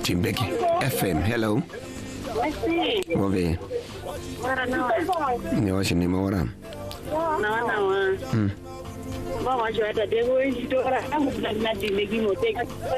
Timbeki FM. Hello. Wove. Ni washi ni mawara. Mama jua dada wewe ndio ra na Timbeki mote